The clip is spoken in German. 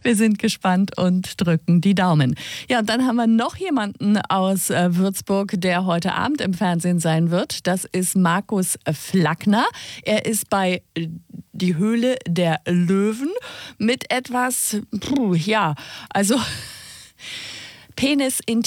Wir sind gespannt und drücken die Daumen. Ja, und dann haben wir noch jemanden aus Würzburg, der heute Abend im Fernsehen sein wird. Das ist Markus Flackner. Er ist bei Die Höhle der Löwen mit etwas, Penis in